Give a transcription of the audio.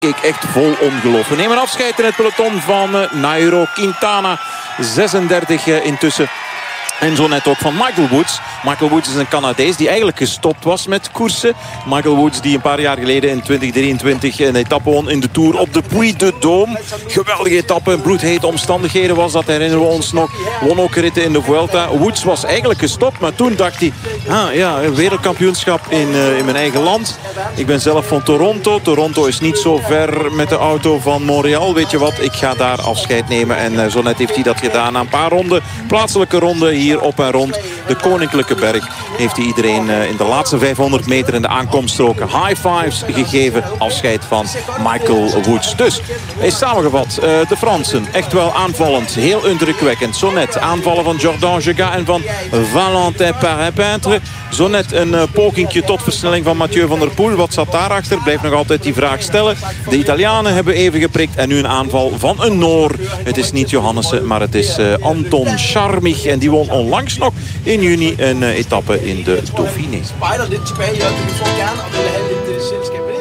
Ik echt vol ongeloof. We nemen afscheid in het peloton van Nairo Quintana. 36 intussen. En zo net ook van Michael Woods. Michael Woods is een Canadees die eigenlijk gestopt was met koersen. Michael Woods die een paar jaar geleden in 2023 een etappe won in de Tour op de Puy-de-Dôme. Geweldige etappe, bloedhete omstandigheden was dat, herinneren we ons nog. Won ook ritten in de Vuelta. Woods was eigenlijk gestopt, maar toen dacht hij... een wereldkampioenschap in mijn eigen land. Ik ben zelf van Toronto. Toronto is niet zo ver met de auto van Montreal. Weet je wat, ik ga daar afscheid nemen. En zo net heeft hij dat gedaan. Na een paar ronden, plaatselijke ronden hier op en rond de Koninklijke Berg, heeft hij iedereen in de laatste 500 meter in de aankomststroken high fives gegeven. Afscheid van Michael Woods. Dus, is samengevat, de Fransen echt wel aanvallend. Heel indrukwekkend. Zo net aanvallen van Jordan Gegat en van Valentin Paré-Peintre. Zo net een pogingje tot versnelling van Mathieu van der Poel. Wat zat daarachter? Blijf nog altijd die vraag stellen. De Italianen hebben even geprikt. En nu een aanval van een Noor. Het is niet Johannessen, maar het is Anton Charmig. En die won onlangs nog in juni een etappe in de Dauphiné.